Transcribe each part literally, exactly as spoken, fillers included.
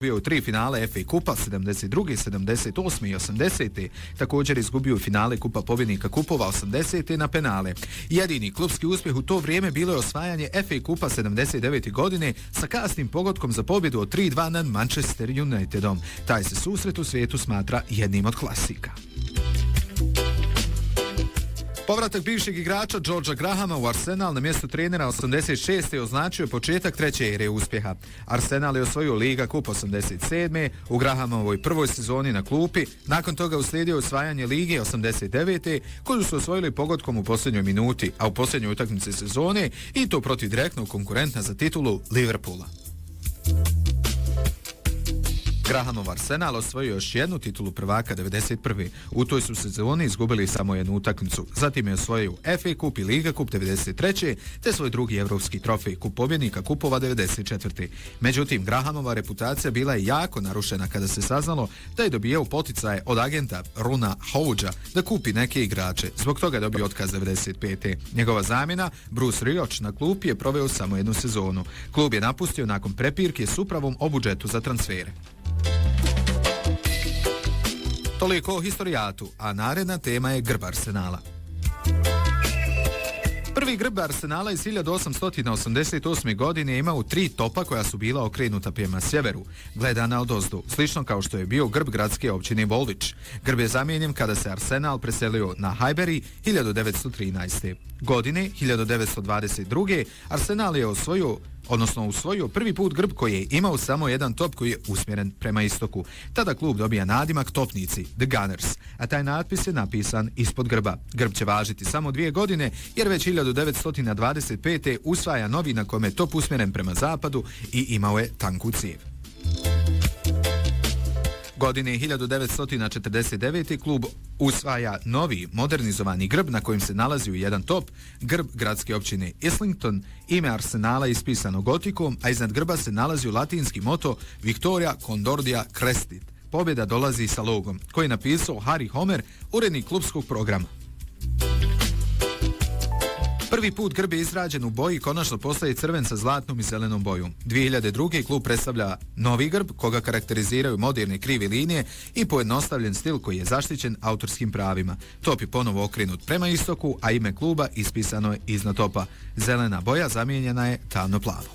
bio u tri finale F A kupa sedamdeset druge, sedamdeset osme i osamdesete Također izgubio finale Kupa pobjednika kupova osamdesete na penale. Jedini klubski uspjeh u to vrijeme bilo je osvajanje F A kupa sedamdeset devete godine sa kasnim pogodkom za pobjedu od tri dva nad Manchester Unitedom. Taj se susret u svijetu smatra jednim od klasika. Povratak bivšeg igrača Georgea Grahama u Arsenal na mjestu trenera osamdeset šeste označio početak treće ere uspjeha. Arsenal je osvojio Liga kup osamdeset sedme u Grahamovoj prvoj sezoni na klupi, nakon toga uslijedio osvajanje Lige osamdeset devete koju su osvojili pogodkom u posljednjoj minuti, a u posljednjoj utakmici sezone i to protiv direktnog konkurenta za titulu Liverpoola. Grahamov Arsenal osvojio još jednu titulu prvaka devedeset prve U toj su sezoni izgubili samo jednu utakmicu. Zatim je osvojio F A kup i Liga kup devedeset treće te svoj drugi evropski trofej kup pobjednika kupova devedeset četvrte Međutim, Grahamova reputacija bila je jako narušena kada se saznalo da je dobijao poticaje od agenta Runa Hodgea da kupi neke igrače. Zbog toga je dobio otkaz devedeset pete Njegova zamjena, Bruce Rioch, na klupi je proveo samo jednu sezonu. Klub je napustio nakon prepirke s upravom o budžetu za transfere. Toliko o historijatu, a naredna tema je grb Arsenala. Prvi grb Arsenala iz hiljadu osamsto osamdeset osme godine imao tri topa koja su bila okrenuta prema sjeveru, gledana odozdo, slično kao što je bio grb gradske općine Woolwich. Grb je zamijenjen kada se Arsenal preselio na Highbury hiljadu devetsto trinaeste Godine hiljadu devetsto dvadeset druge Arsenal je osvojio odnosno usvojio prvi put grb koji je imao samo jedan top koji je usmjeren prema istoku. Tada klub dobija nadimak Topnici, The Gunners, a taj natpis je napisan ispod grba. Grb će važiti samo dvije godine, jer već hiljadu devetsto dvadeset pete usvaja novi na kome je top usmjeren prema zapadu i imao je tanku cijev. Godine hiljadu devetsto četrdeset devete klub usvaja novi modernizovani grb na kojem se nalazi u jedan top, grb gradske općine Islington, ime Arsenala ispisano gotikom, a iznad grba se nalazi latinski moto Victoria Concordia Crestit. Pobjeda dolazi sa logom, koji je napisao Harry Homer, urednik klubskog programa. Prvi put grb je izrađen u boji i konačno postaje crven sa zlatnom i zelenom bojom. dvije hiljade druge klub predstavlja novi grb, koga karakteriziraju moderne krive linije i pojednostavljen stil koji je zaštićen autorskim pravima. Top je ponovo okrenut prema istoku, a ime kluba ispisano je iznad topa. Zelena boja zamijenjena je tamno-plavo.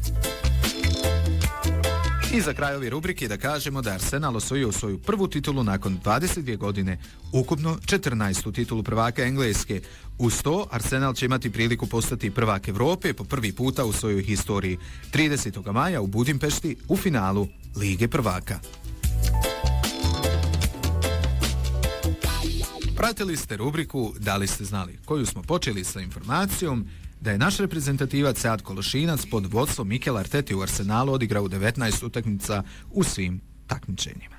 I za kraj ove rubrike da kažemo da je Arsenal osvojio svoju prvu titulu nakon dvadeset dvije godine, ukupno četrnaestu titulu prvaka Engleske. Uz to, Arsenal će imati priliku postati prvak Evrope po prvi puta u svojoj historiji tridesetog maja u Budimpešti u finalu Lige prvaka. Pratili ste rubriku Da li ste znali, koju smo počeli sa informacijom da je naš reprezentativac Sead Kološinac pod vodstvom Mikel Artete u Arsenalu odigrao devetnaest utakmica u svim takmičenjima.